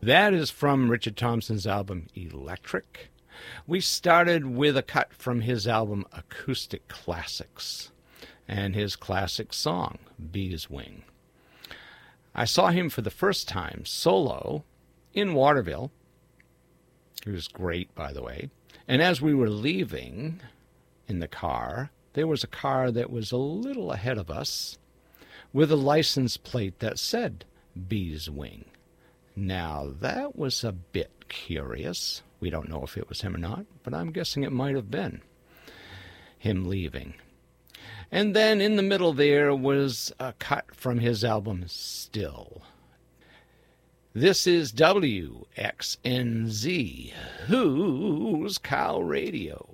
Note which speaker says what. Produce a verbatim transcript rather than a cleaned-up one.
Speaker 1: That is from Richard Thompson's album Electric. We started with a cut from his album Acoustic Classics and his classic song, Bee's Wing. I saw him for the first time solo in Waterville. He was great, by the way. And as we were leaving in the car, there was a car that was a little ahead of us with a license plate that said Bee's Wing. Now, that was a bit curious. We don't know if it was him or not, but I'm guessing it might have been him leaving. And then in the middle there was a cut from his album Still. This is W X N Z, Who's Cow Radio.